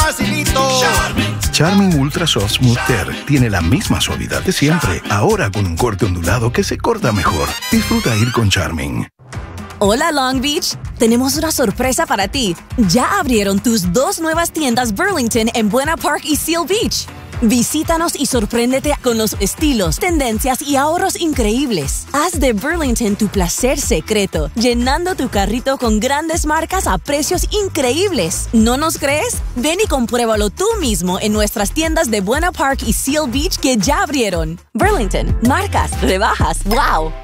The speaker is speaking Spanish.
facilito. Charmin Ultra Soft Smooth Tear tiene la misma suavidad de siempre, ahora con un corte ondulado que se corta mejor. Disfruta ir con Charmin. Hola Long Beach, tenemos una sorpresa para ti. Ya abrieron tus 2 nuevas tiendas Burlington en Buena Park y Seal Beach. Visítanos y sorpréndete con los estilos, tendencias y ahorros increíbles. Haz de Burlington tu placer secreto, llenando tu carrito con grandes marcas a precios increíbles. ¿No nos crees? Ven y compruébalo tú mismo en nuestras tiendas de Buena Park y Seal Beach que ya abrieron. Burlington, marcas, rebajas, wow.